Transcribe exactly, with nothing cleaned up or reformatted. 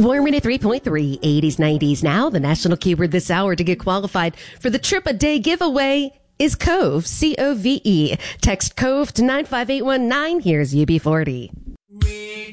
Warm one oh three point three, eighties, nineties now. The national keyword this hour to get qualified for the trip a day giveaway is COVE, C O V E. Text COVE to nine five eight one nine. Here's U B forty.